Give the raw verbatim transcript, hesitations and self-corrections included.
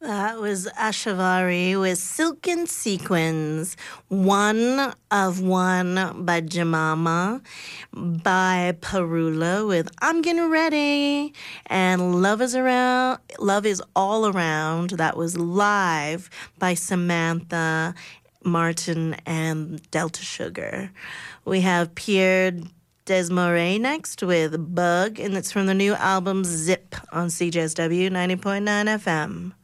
That was Ashavari with Silken Sequins, One of One by Jemama, by Parula with I'm Getting Ready, and Love is Around, Love is All Around. That was Live by Samantha Martin and Delta Sugar. We have Pierre Desmarais next with Bug, and it's from the new album Zip on C J S W ninety point nine F M.